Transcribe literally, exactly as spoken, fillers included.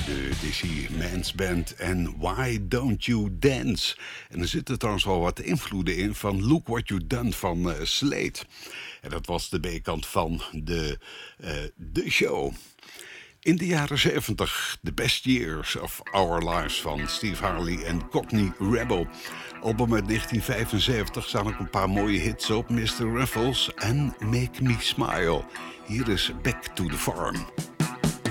De Dizzy Mans Band en Why Don't You Dance. En er zitten trouwens wel wat invloeden in van Look What You Done van uh, Slade. En dat was de B-kant van de, uh, de show. In de jaren zeventig, The Best Years of Our Lives van Steve Harley en Cockney Rebel. Album uit negentien vijfenzeventig staan ook een paar mooie hits op. mister Ruffles en Make Me Smile. Hier is Back to the Farm.